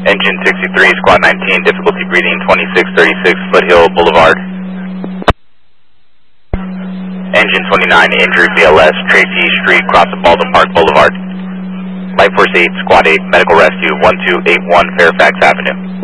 Engine 63, Squad 19, difficulty breathing 2636 Foothill Boulevard. Engine 29, injury BLS, Tracy Street, crossing Baldwin Park Boulevard. Life Force 8, Squad 8, medical rescue 1281 Fairfax Avenue.